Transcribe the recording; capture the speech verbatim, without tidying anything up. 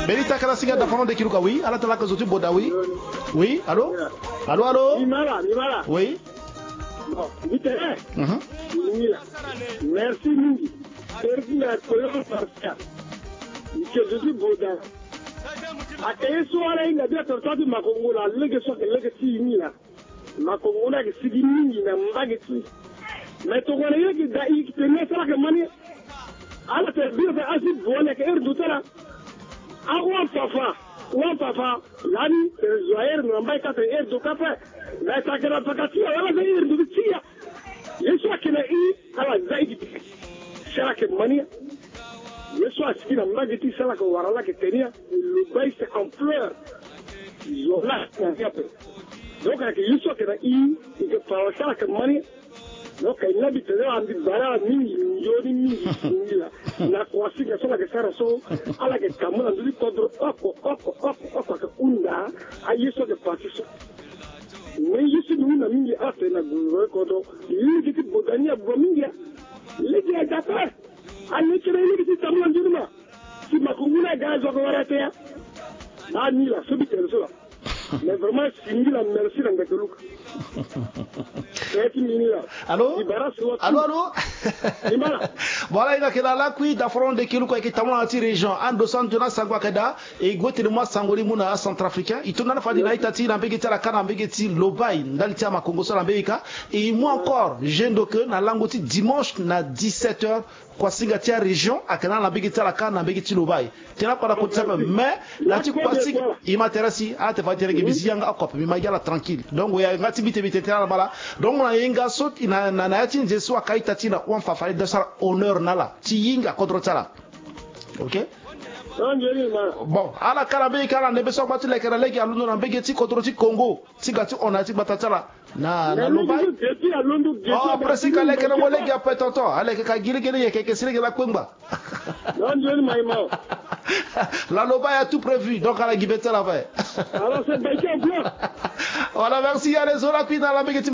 Benita Kalasinga d'Affaron de Kiluka, oui. À la Talaka Zotu Boda, oui. Oui, allô? Allô, allô? Nimala, Nimala. Oui. Bon, vite, hein? Mhm. Merci, Mingi. Merci, la colonne partielle. Monsieur Zotu Boda. A kaye soara inga dia tortatu makongola lege soke lege ti inila. Makongola ke sigi mingi na mbage ti. Mais to gona yeki da ik tene sala ke mani. Ala te bi fe asi bole ke er dutara. Awa fafa, wa fafa, lani zoair na mbai ka te er do kafa. Na sakera pakati wala ke er do tia. Yeso akena i ala zaidi. Sala ke mani. Yeso asiki na mbage ti sala ko warala ke tenia. Le bail c'est en fleurs. Ils ont là, donc avec Yeso que na i, il que par ça que mani. Donc il habite là en bara mingi, yoni mingi, mingi na kwasi que sola que sara so, ala que kamuna nduli kodro oko oko oko oko que unda, a Yeso que parti so. Mais Yeso nous na mingi ate na guro kodro, il dit bodania bomingia. Il dit à data. Allez que il dit tamla nduma. Si makunguna gazo ko warate. Ah, ni la subite le sola. Mais vraiment, c'est ni la merci dans le look. Allô? Allô, allô? Voilà, il y a que la qui d'Affaron de Kiluka qui est dans la région. En deux cents, Jonas Sangwakeda et Gouette moi Sangoli Mouna centrafricain. Il tourne à la fin de la Haïti, l'Ambégéti, la Canne, l'Ambégéti, l'Obaï, l'Alitia, ma Congo, l'Ambéika. Et moi encore, jeune doque, na Langoti, dimanche, na dix-sept heures. Kwa singatia région akana na bigita la kana na bigiti lobai tena kwa kutsa mais la ti kwa sing imaterasi ate fatire ke biziyanga akop mi magala tranquille donc ya ngati bite bite tena bala donc na yenga sot ina na na yati nje so akaita tina kwa mfafari de sa honneur nala ti yinga kodro tala OK. Bon, à la Carabé, car on est besoin de battre les Carabé à Londres, en Begeti, contre le Congo, Tigati, on a dit Batatala. Na, na, Lobai. Oh, après, c'est qu'à l'écran, on l'a pas tant, allez, qu'à Gilles, il y a quelques séries de la Kumba. La Lobai a tout prévu, donc à la Gibeta la veille. Alors, c'est bien. Voilà, merci à les autres, dans la Begeti.